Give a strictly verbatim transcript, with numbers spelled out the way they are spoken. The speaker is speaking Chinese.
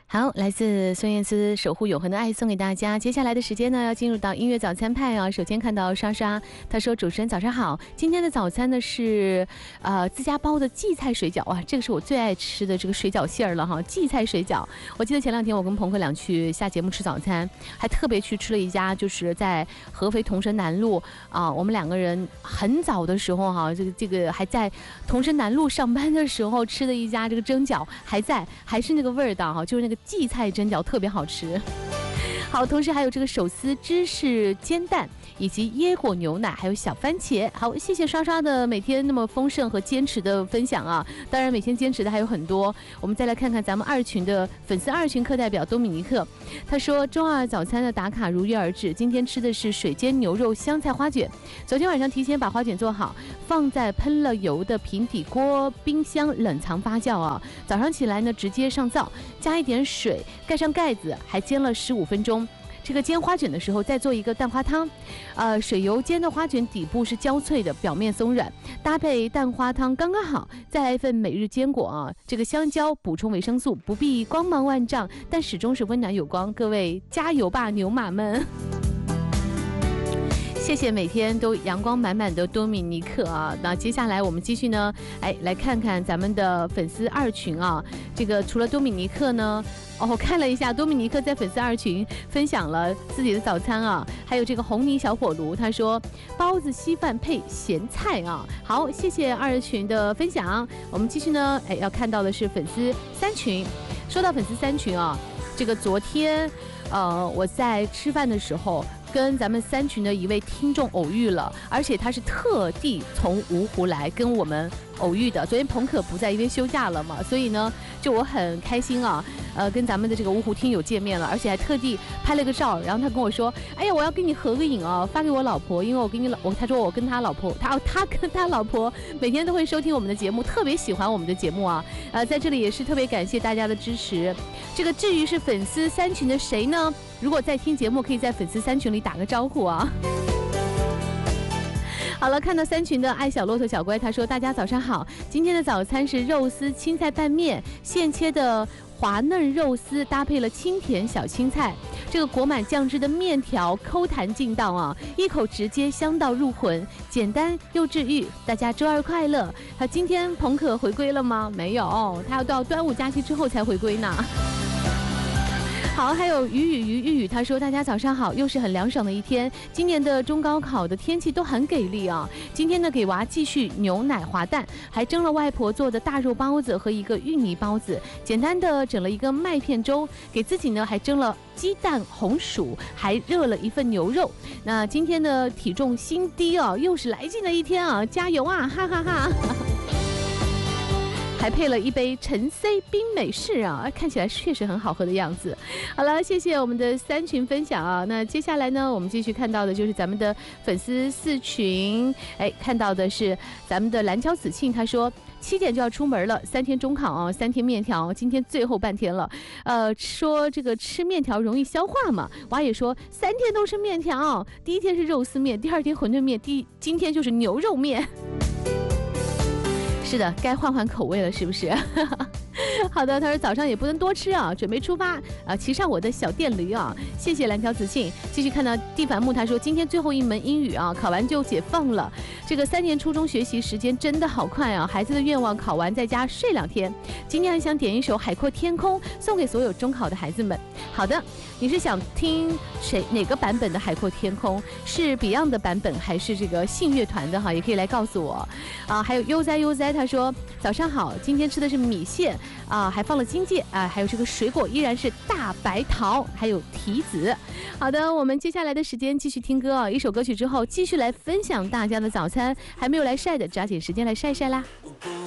好，来自孙燕姿守护永恒的爱送给大家。接下来的时间呢，要进入到音乐早餐派啊。首先看到莎莎，她说：“主持人早上好，今天的早餐呢是呃自家包的荠菜水饺啊，这个是我最爱吃的这个水饺馅儿了哈，荠菜水饺。我记得前两天我跟朋克俩去下节目吃早餐，还特别去吃了一家，就是在合肥同神南路啊，我们两个人很早的时候哈，这个这个还在同神南路上班的时候吃的一家这个蒸饺，还在，还是那个味道哈，就是那个。”荠菜蒸饺特别好吃，好，同时还有这个手撕芝士煎蛋，以及椰果牛奶，还有小番茄。好，谢谢刷刷的每天那么丰盛和坚持的分享啊！当然，每天坚持的还有很多。我们再来看看咱们二群的粉丝二群课代表多米尼克，他说周二早餐的打卡如约而至，今天吃的是水煎牛肉香菜花卷。昨天晚上提前把花卷做好，放在喷了油的平底锅冰箱冷藏发酵啊。早上起来呢，直接上灶，加一点水，盖上盖子，还煎了十五分钟。这个煎花卷的时候再做一个蛋花汤，呃，水油煎的花卷底部是焦脆的，表面松软，搭配蛋花汤刚刚好。再来一份每日坚果啊，这个香蕉补充维生素，不必光芒万丈，但始终是温暖有光。各位加油吧，牛马们！谢谢每天都阳光满满的多米尼克啊！那接下来我们继续呢，哎，来看看咱们的粉丝二群啊。这个除了多米尼克呢，哦，我看了一下，多米尼克在粉丝二群分享了自己的早餐啊，还有这个红泥小火炉，他说包子稀饭配咸菜啊。好，谢谢二群的分享。我们继续呢，哎，要看到的是粉丝三群。说到粉丝三群啊，这个昨天，呃，我在吃饭的时候。跟咱们三群的一位听众偶遇了，而且他是特地从芜湖来跟我们偶遇的。昨天朋可不在，因为休假了嘛，所以呢，就我很开心啊，呃，跟咱们的这个芜湖听友见面了，而且还特地拍了个照，然后他跟我说，哎呀，我要跟你合个影啊，发给我老婆，因为我跟你老我他说我跟他老婆，他他跟他老婆每天都会收听我们的节目，特别喜欢我们的节目啊，呃，在这里也是特别感谢大家的支持。这个至于是粉丝三群的谁呢？如果在听节目，可以在粉丝三群里打个招呼啊。好了，看到三群的爱小骆驼小乖，他说大家早上好，今天的早餐是肉丝青菜拌面，现切的滑嫩肉丝搭配了清甜小青菜，这个裹满酱汁的面条抠弹劲道啊，一口直接香到入魂，简单又治愈。大家周二快乐！他今天朋可回归了吗？没有，他要到端午假期之后才回归呢。好，还有雨雨雨雨雨，他说大家早上好，又是很凉爽的一天。今年的中高考的天气都很给力啊。今天呢，给娃继续牛奶滑蛋，还蒸了外婆做的大肉包子和一个芋泥包子，简单的整了一个麦片粥，给自己呢还蒸了鸡蛋红薯，还热了一份牛肉。那今天的体重新低啊，又是来劲的一天啊，加油啊，哈哈哈哈。还配了一杯陈 C 冰美式啊，看起来确实很好喝的样子。好了，谢谢我们的三群分享啊。那接下来呢，我们继续看到的就是咱们的粉丝四群。哎，看到的是咱们的蓝桥子庆，他说七点就要出门了，三天中考啊，三天面条，今天最后半天了。呃，说这个吃面条容易消化嘛，娃也说三天都是面条，第一天是肉丝面，第二天馄饨面，第今天就是牛肉面。是的，该换换口味了，是不是？好的，他说早上也不能多吃啊，准备出发啊，骑上我的小电驴啊！谢谢蓝条子庆。继续看到地凡木，他说今天最后一门英语啊，考完就解放了。这个三年初中学习时间真的好快啊！孩子的愿望考完在家睡两天。今天还想点一首《海阔天空》送给所有中考的孩子们。好的，你是想听谁哪个版本的《海阔天空》？是 Beyond 的版本还是这个信乐团的哈？也可以来告诉我啊。还有悠哉悠哉，他说早上好，今天吃的是米线啊，还放了荆芥啊，还有这个水果依然是大白桃，还有提子。好的，我们接下来的时间继续听歌啊，一首歌曲之后继续来分享大家的早餐，还没有来晒的抓紧时间来晒晒啦。